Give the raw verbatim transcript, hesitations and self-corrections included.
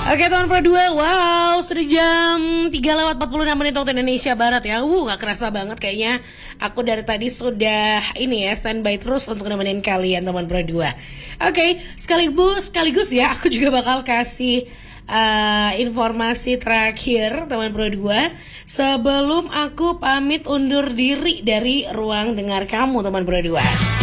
Oke teman Pro dua, wow sudah jam tiga lewat empat puluh enam menit waktu Indonesia Barat ya. Uh gak kerasa banget kayaknya. Aku dari tadi sudah ini ya standby terus untuk nemenin kalian teman Pro dua. Oke, sekaligus sekaligus ya aku juga bakal kasih uh, informasi terakhir teman Pro dua sebelum aku pamit undur diri dari ruang dengar kamu teman Pro dua.